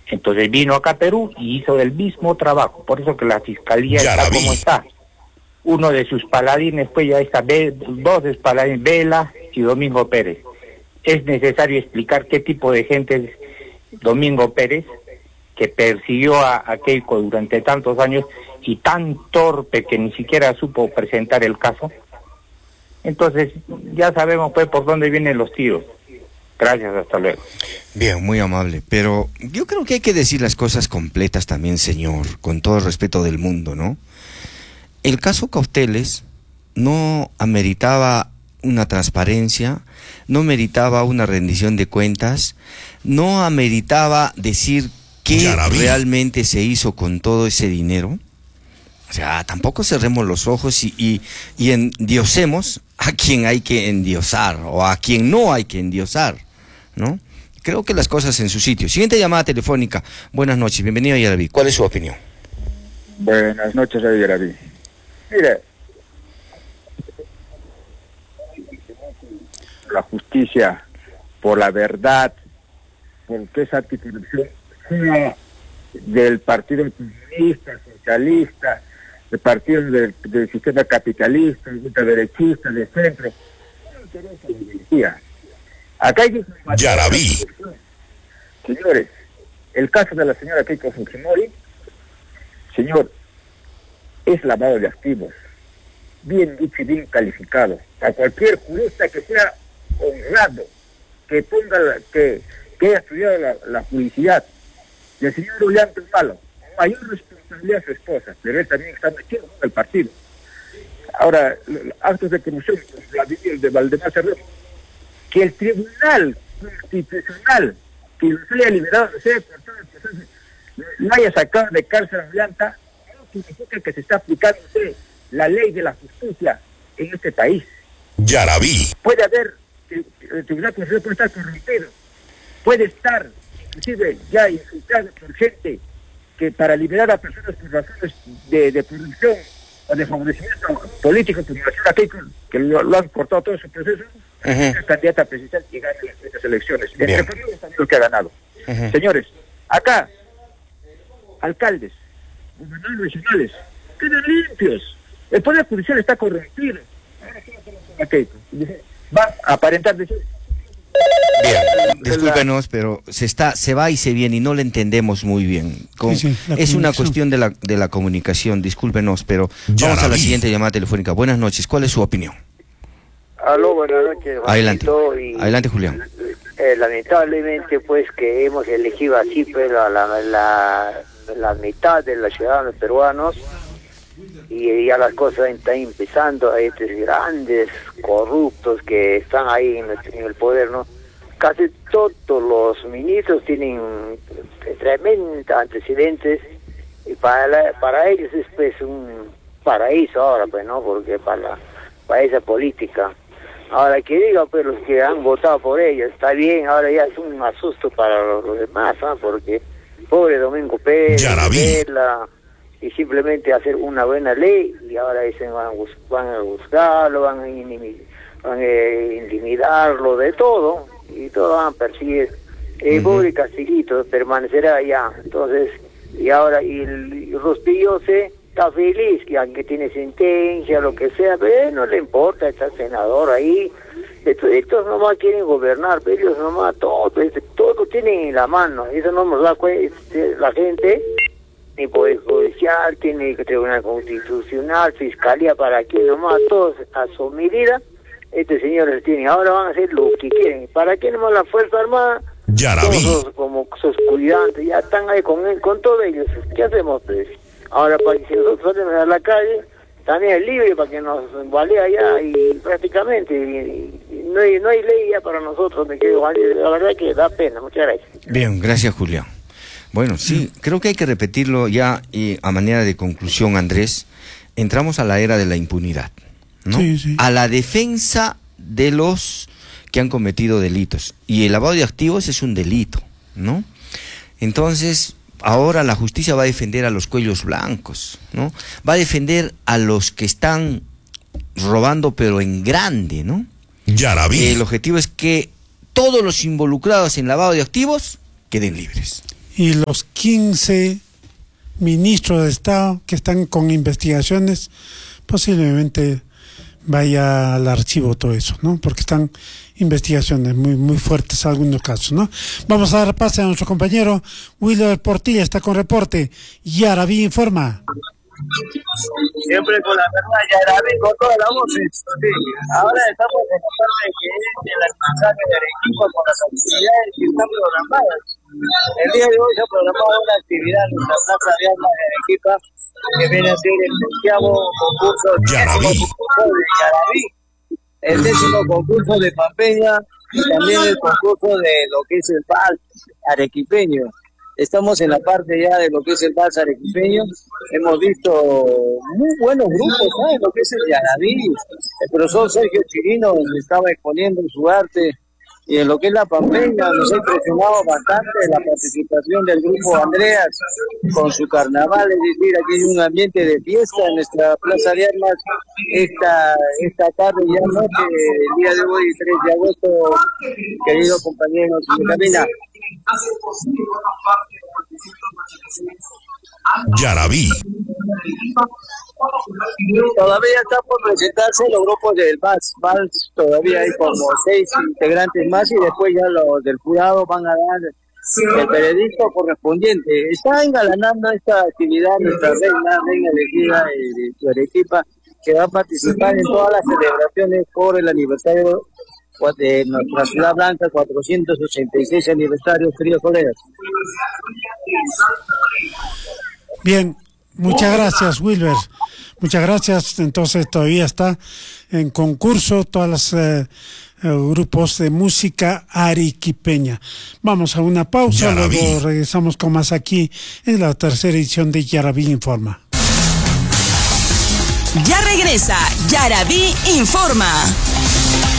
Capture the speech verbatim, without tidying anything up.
Entonces vino acá a Perú y hizo el mismo trabajo. Por eso que la fiscalía Ya está la vi. como está. Uno de sus paladines, pues ya está, dos de sus paladines, Vela y Domingo Pérez. Es necesario explicar qué tipo de gente es Domingo Pérez, que persiguió a, a Keiko durante tantos años y tan torpe que ni siquiera supo presentar el caso. Entonces ya sabemos pues por dónde vienen los tiros. Gracias, hasta luego. Bien, muy amable, pero yo creo que hay que decir las cosas completas también, señor, con todo el respeto del mundo, ¿no? El caso Cauteles no ameritaba una transparencia, no meritaba una rendición de cuentas, no ameritaba decir qué realmente se hizo con todo ese dinero. O sea, tampoco cerremos los ojos y, y, y endiosemos a quien hay que endiosar o a quien no hay que endiosar, ¿no? Creo que las cosas en su sitio. Siguiente llamada telefónica. Buenas noches, bienvenido a Yaraví. ¿Cuál es su opinión? Buenas noches, a Yaraví. Mire, la justicia, por la verdad, porque esa anticorrupción sea del Partido Comunista, Socialista, del partido del, del sistema capitalista, ultraderechista, de centro, no interesa la ideología. Acá hay que... Yaraví. Señores, el caso de la señora Keiko Fujimori, señor, es lavado de activos, bien dicho y bien calificado. A cualquier jurista que sea honrado, que ponga, la, que, que haya estudiado la, la publicidad, y el señor Ollanta Humala, mayor responsabilidad a su esposa, pero él también está metido en el partido. Ahora, actos de corrupción, Vladimir de Valdemar Cerrón, que el Tribunal Constitucional que los haya liberado, los haya cortado el proceso, no haya sacado de cárcel a Ollanta, no significa que se está aplicando la ley de la justicia en este país. Yaraví. Puede haber, el, el Tribunal Constitucional puede estar corrompido, puede estar inclusive ya insultado por gente que para liberar a personas por razones de, de corrupción o de favorecimiento político, como la señora Keiko, que lo, lo han cortado todo su proceso, uh-huh. Es candidata a presidencial y gana las elecciones. Entre periodos también lo que ha ganado. Uh-huh. Señores, acá, alcaldes, gobernadores regionales, quedan limpios. El Poder Judicial está corrompido. Ahora sí va a hacer la Keiko. Va a aparentar decir... Bien, discúlpenos, pero se está, se va y se viene y no le entendemos muy bien. Con, sí, sí, es una cuestión de la, de la comunicación, discúlpenos, pero ya vamos a la vi. siguiente llamada telefónica. Buenas noches, ¿cuál es su opinión? Aló, buenas noches. Adelante, y, adelante Julián. Eh, lamentablemente, pues, que hemos elegido así, pues, la, la, la, la mitad de los ciudadanos peruanos, y ya las cosas están empezando a estos grandes corruptos que están ahí en el, en el poder, ¿no? Casi todos los ministros tienen tremendos antecedentes y para la, para ellos es pues un paraíso ahora, pues, ¿no? Porque para la, para esa política. Ahora que diga, pues, los que han votado por ellos, está bien, ahora ya es un asusto para los, los demás, ¿no? Porque pobre Domingo Pérez, Vela, y simplemente hacer una buena ley y ahora dicen van a, bus van a buscarlo, van a, inimi van a intimidarlo de todo y todo van a perseguir. El uh-huh. pobre Castillito permanecerá allá, entonces, y ahora y el y Rospillose está feliz que aunque tiene sentencia, lo que sea, pero no le importa, está senador ahí. Estos, estos nomás quieren gobernar, pero ellos nomás todo, todo tienen en la mano, eso no nos da cuenta la gente. Ni Poder Judicial, tiene Tribunal Constitucional, Fiscalía, para que nomás todos a su medida, estos señores tienen, ahora van a hacer lo que quieren. ¿Para qué nomás la Fuerza Armada? Todos como sus cuidantes, ya están ahí con con todos ellos. ¿Qué hacemos, pues? Ahora, para que si nosotros salimos a la calle, también es libre para que nos valía allá y prácticamente y, y no, hay, no hay ley ya para nosotros, me quedo, la verdad que da pena. Muchas gracias. Bien, gracias, Julián. Bueno, sí, creo que hay que repetirlo ya y a manera de conclusión, Andrés. Entramos a la era de la impunidad, ¿no? Sí, sí. A la defensa de los que han cometido delitos. Y el lavado de activos es un delito, ¿no? Entonces, ahora la justicia va a defender a los cuellos blancos, ¿no? Va a defender a los que están robando, pero en grande, ¿no? Ya la vi. El objetivo es que todos los involucrados en lavado de activos queden libres. y los quince ministros de Estado que están con investigaciones, posiblemente vaya al archivo todo eso, ¿no? Porque están investigaciones muy muy fuertes en algunos casos, ¿no? Vamos a dar pase a nuestro compañero Wilber Portilla, está con reporte. Yaraví informa. Siempre con la verdad, Yaraví con todas las voces. Sí. Ahora estamos en la parte que es el aniversario de Arequipa con las actividades que están programadas. El día de hoy se ha programado una actividad en nuestra plaza de armas de Arequipa que viene a ser el onceavo concurso Yaraví. de Yaraví, el décimo concurso de Pampeña y también el concurso de lo que es el vals arequipeño. Estamos en la parte ya de lo que es el vals arequipeño. Hemos visto muy buenos grupos, ¿no? En lo que es el Yaraví. El profesor Sergio Chirino estaba exponiendo su arte. Y en lo que es la Pampeña nos ha impresionado bastante la participación del grupo Andreas con su carnaval, es decir, aquí hay un ambiente de fiesta en nuestra Plaza de Armas esta, esta tarde y ya noche, el día de hoy, tres de agosto, queridos compañeros de cabina. Yaraví. Todavía está por presentarse los grupos del vals, vals todavía hay como seis integrantes más y después ya los del jurado van a dar el veredicto correspondiente. Está engalanando esta actividad nuestra reina, reina elegida de Arequipa, que va a participar en todas las celebraciones por el aniversario de nuestra Ciudad Blanca, cuatrocientos ochenta y seis aniversario, queridos colegas. Bien, muchas gracias, Wilber. Muchas gracias. Entonces todavía está en concurso todos los eh, eh, grupos de música arequipeña. Vamos a una pausa, Yaraví. Luego regresamos con más aquí en la tercera edición de Yaraví Informa. Ya regresa Yaraví Informa.